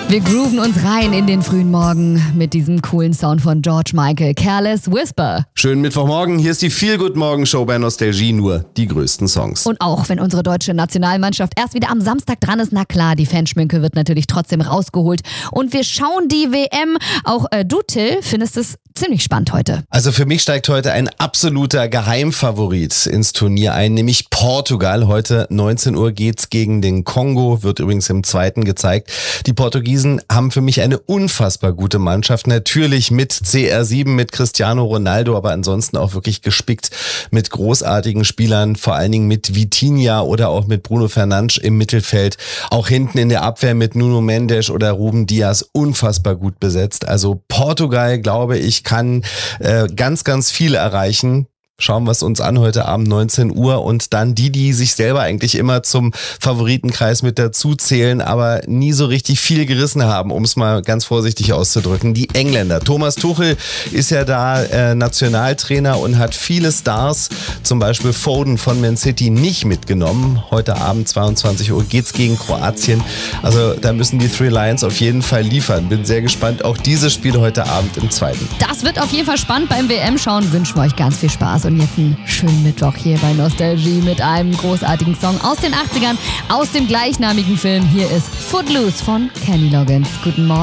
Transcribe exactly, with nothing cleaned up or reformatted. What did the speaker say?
Wir grooven uns rein in den frühen Morgen mit diesem coolen Sound von George Michael, Careless Whisper. Schönen Mittwochmorgen, hier ist die Feel-Good-Morgen-Show bei Nostalgie, nur die größten Songs. Und auch wenn unsere deutsche Nationalmannschaft erst wieder am Samstag dran ist, na klar, die Fanschminke wird natürlich trotzdem rausgeholt. Und wir schauen die W M. Auch äh, du, Till, findest es ziemlich spannend heute. Also für mich steigt heute ein absoluter Geheimfavorit ins Turnier ein, nämlich Portugal. Heute neunzehn Uhr geht's gegen den Kongo, wird übrigens im zweiten gezeigt. Die Portugiesen haben für mich eine unfassbar gute Mannschaft. Natürlich mit C R sieben, mit Cristiano Ronaldo, aber ansonsten auch wirklich gespickt mit großartigen Spielern, vor allen Dingen mit Vitinha oder auch mit Bruno Fernandes im Mittelfeld. Auch hinten in der Abwehr mit Nuno Mendes oder Ruben Dias unfassbar gut besetzt. Also Portugal, glaube ich, kann äh, ganz, ganz viel erreichen. Schauen wir es uns an heute Abend neunzehn Uhr und dann die, die sich selber eigentlich immer zum Favoritenkreis mit dazu zählen, aber nie so richtig viel gerissen haben, um es mal ganz vorsichtig auszudrücken. Die Engländer. Thomas Tuchel ist ja da äh, Nationaltrainer und hat viele Stars, zum Beispiel Foden von Man City, nicht mitgenommen. Heute Abend zweiundzwanzig Uhr geht's gegen Kroatien. Also da müssen die Three Lions auf jeden Fall liefern. Bin sehr gespannt. Auch dieses Spiel heute Abend im zweiten. Das wird auf jeden Fall spannend beim W M-Schauen. Wünschen wir euch ganz viel Spaß. Und jetzt einen schönen Mittwoch hier bei Nostalgie mit einem großartigen Song aus den achtzigern, aus dem gleichnamigen Film. Hier ist Footloose von Kenny Loggins. Guten Morgen.